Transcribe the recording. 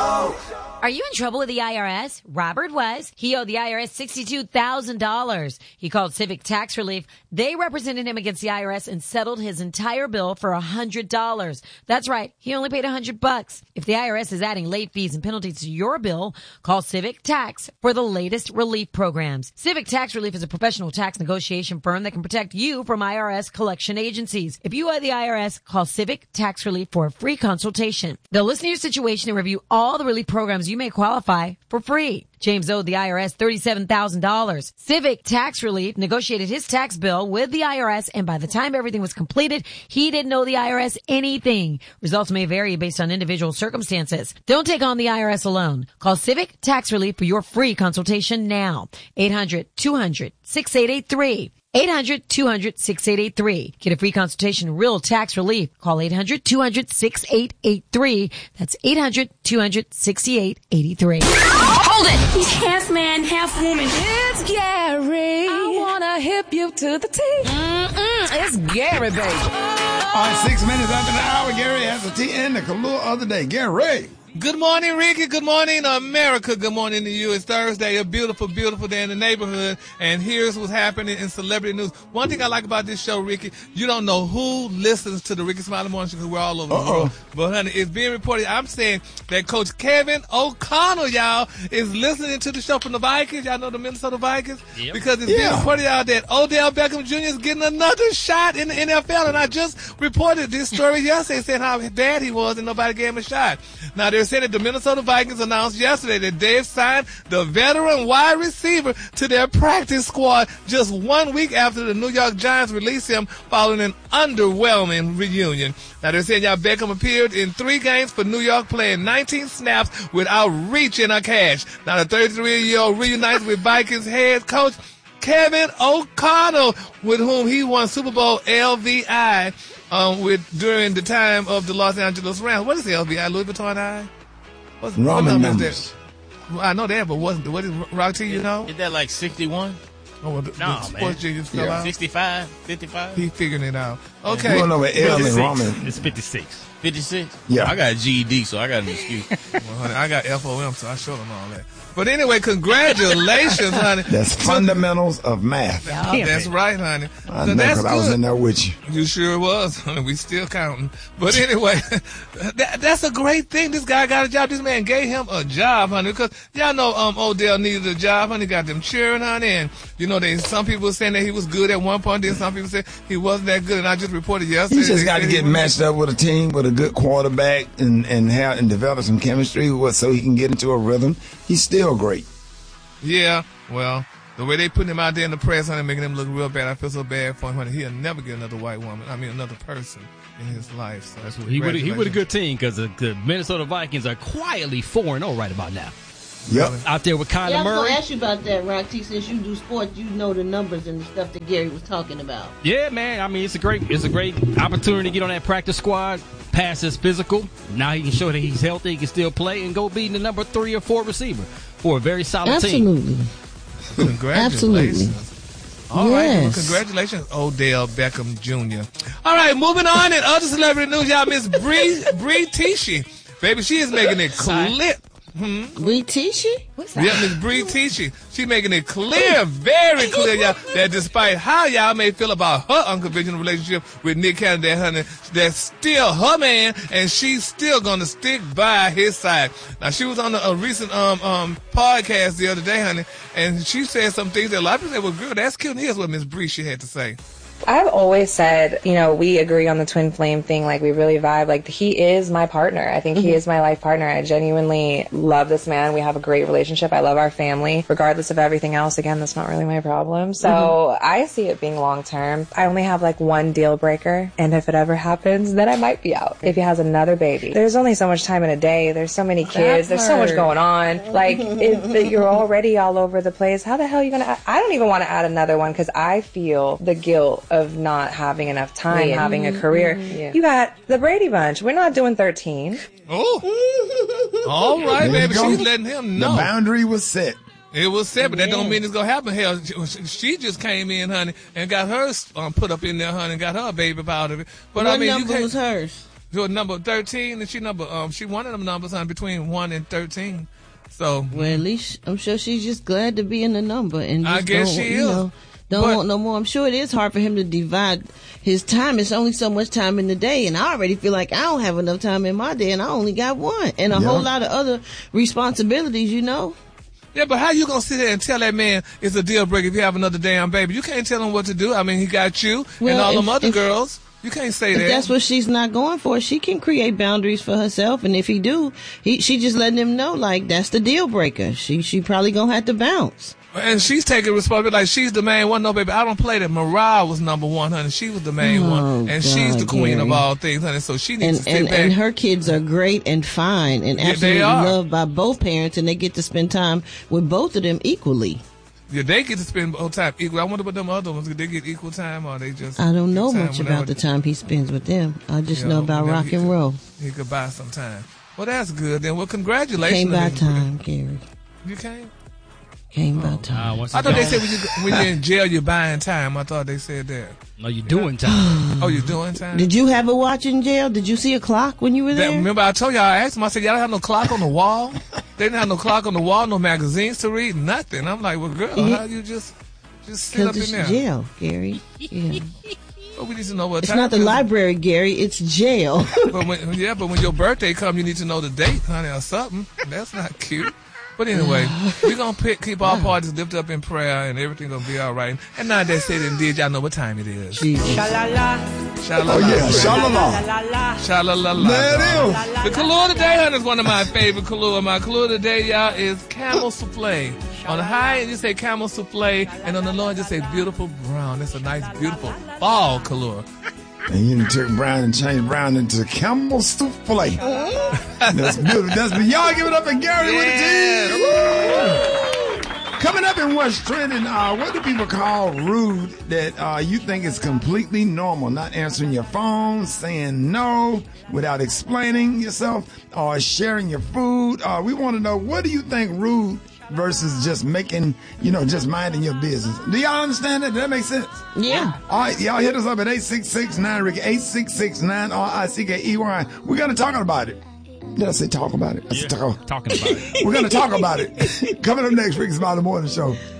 Are you in trouble with the IRS? Robert was. He owed the IRS $62,000. He called Civic Tax Relief. They represented him against the IRS and settled his entire bill for $100. That's right. He only paid $100. If the IRS is adding late fees and penalties to your bill, call Civic Tax for the latest relief programs. Civic Tax Relief is a professional tax negotiation firm that can protect you from IRS collection agencies. If you owe the IRS, call Civic Tax Relief for a free consultation. They'll listen to your situation and review all the relief programs you may qualify for free. James owed the IRS $37,000. Civic Tax Relief negotiated his tax bill with the IRS, and by the time everything was completed, he didn't owe the IRS anything. Results may vary based on individual circumstances. Don't take on the IRS alone. Call Civic Tax Relief for your free consultation now. 800-200-6883. 800-200-6883. Get a free consultation, real tax relief. Call 800-200-6883. That's 800-200-6883. Hold it! He's half man, half woman. It's Gary. I wanna hip you to the T. It's Gary, baby. All right, 6 minutes after the hour, Gary has a tea in the Kahlua of the day. Gary. Good morning, Ricky. Good morning, America. Good morning to you. It's Thursday, a beautiful, beautiful day in the neighborhood. And here's what's happening in celebrity news. One thing I like about this show, Ricky, you don't know who listens to the Ricky Smiley Morning Show because we're all over the world. But, honey, it's being reported. I'm saying that Coach Kevin O'Connell, y'all, is listening to the show from the Vikings. Y'all know the Minnesota Vikings? Yep. Because it's being reported, y'all, that Odell Beckham Jr. is getting another shot in the NFL. And I just reported this story yesterday saying how bad he was and nobody gave him a shot. Now, they're saying that the Minnesota Vikings announced yesterday that they've signed the veteran wide receiver to their practice squad just 1 week after the New York Giants released him following an underwhelming reunion. Now, they're saying Beckham appeared in 3 games for New York, playing 19 snaps without reaching a catch. Now, the 33-year-old reunites with Vikings head coach Kevin O'Connell, with whom he won Super Bowl LVI during the time of the Los Angeles Rams. What is LVI? Louis Vuitton I? What number is that? Well, I know that, but what is Rocky, you know? Is that like 61? Oh, well, the sports genius fell out? 65, 55? He figuring it out. Okay. You don't know what L and Roman. It's 56. 56? Yeah. I got a GED, so I got an excuse. Well, honey, I got FOM, so I showed them all that. But anyway, congratulations, honey. That's fundamentals of math. That's right, honey. I know, because I was in there with you. You sure was, honey. We still counting. But anyway, that's a great thing. This guy got a job. This man gave him a job, honey, because y'all know Odell needed a job, honey. Got them cheering, honey. And, you know, some people were saying that he was good at one point. Then some people said he wasn't that good. And I just reported yesterday. He just got to get matched up with a team with a good quarterback and develop some chemistry so he can get into a rhythm. He's still great. Yeah, well, the way they put him out there in the press, honey, making him look real bad. I feel so bad for him, honey. He'll never get another white woman. I mean, another person in his life. So that's what he with a good team because the Minnesota Vikings are quietly 4-0 right about now. Yep. Out there with Kyler Murray. I was going to ask you about that, Rocky. Since you do sports, you know the numbers and the stuff that Gary was talking about. Yeah, man. I mean, it's a great opportunity to get on that practice squad. Pass his physical. Now he can show that he's healthy. He can still play and go be the number 3 or 4 receiver for a very solid team. Congratulations. Absolutely. All right. Well, congratulations, Odell Beckham Jr. All right, moving on in other celebrity news, y'all, Miss Bree Tishy. Baby, she is making it clear. Bree Tishy? What's that? Yeah, Miss Bree Tishy. She's making it clear, very clear, y'all, that despite how y'all may feel about her unconventional relationship with Nick Cannon, honey, that's still her man, and she's still gonna stick by his side. Now, she was on a recent podcast the other day, honey, and she said some things that a lot of people said, well, girl, that's cute. And here's what Miss Bree she had to say. I've always said, we agree on the twin flame thing. Like, we really vibe. Like, he is my partner. I think he is my life partner. I genuinely love this man. We have a great relationship. I love our family. Regardless of everything else, again, that's not really my problem. So I see it being long term. I only have like one deal breaker. And if it ever happens, then I might be out. If he has another baby. There's only so much time in a day. There's so many kids. There's so much going on. Like, if you're already all over the place, how the hell are you going to... I don't even want to add another one because I feel the guilt of not having enough time, having a career. You got the Brady Bunch. We're not doing 13. Oh. All right, baby. She's letting him know. The boundary was set. It was set, but that don't mean it's going to happen. Hell, she just came in, honey, and got hers put up in there, honey, and got her baby out of it. But what I mean, number was hers? So number 13, and she one of them numbers, honey, between 1 and 13. So well, at least I'm sure she's just glad to be in the number, and just I guess she is. Don't want no more. I'm sure it is hard for him to divide his time. It's only so much time in the day, and I already feel like I don't have enough time in my day, and I only got one, and a whole lot of other responsibilities, Yeah, but how you gonna sit there and tell that man it's a deal breaker if you have another damn baby? You can't tell him what to do. I mean, he got you and all them other girls. You can't say that. If that's what she's not going for, she can create boundaries for herself, and if he do, she just letting him know, like, that's the deal breaker. She probably gonna have to bounce. And she's taking responsibility, like she's the main one. No, baby, I don't play that. Mariah was number one, honey. She was the main one, and she's the queen of all things, honey. So she needs to sit back. And her kids are great and fine and absolutely loved by both parents, and they get to spend time with both of them equally. Yeah, they get to spend both time equal. I wonder what them other ones, do they get equal time, or they just? I don't know much about the time he spends with them. I just know about rock and roll. He could buy some time. Well, that's good. Then, well, congratulations. Came by time, Gary. You came? Came by time. I thought they said when you're in jail, you're buying time. I thought they said that. No, you're doing time. Oh, you're doing time? Did you have a watch in jail? Did you see a clock when you were there? Remember, I told y'all, I asked them, I said, y'all don't have no clock on the wall? They didn't have no clock on the wall, no magazines to read, nothing. I'm like, well, girl, how you just sit up in there? It's jail, Gary. Yeah. Well, we need to know what it's time. It's not the library, Gary. It's jail. but when your birthday comes, you need to know the date, honey, or something. That's not cute. But anyway, we're going to keep our parties lifted up in prayer, and everything going to be all right. And now that said and did, y'all know what time it is. Sha-la-la. Sha-la-la. Oh, yeah, sha-la-la. Sha-la-la-la. There it is. The Kahlua today, honey, is one of my favorite Kahlua. My Kahlua today, y'all, is camel souffle. On the high end, you say camel souffle, and on the low end, you say beautiful brown. It's a nice, beautiful fall Kahlua. And you took brown and changed brown into camel souffle. That's beautiful. That's y'all give it up and Gary with the team. Coming up in what's trending, what do people call rude that you think is completely normal? Not answering your phone, saying no without explaining yourself, or sharing your food. We want to know, what do you think rude versus just making, just minding your business? Do y'all understand that? Does that make sense? Yeah. All right, y'all hit us up at 866-9-RICKY, 866-9-RICKY. We're going to talk about it. Did I say talk about it? Talking about it. We're going to talk about it. Coming up next, Ricky's Smiley Morning Show.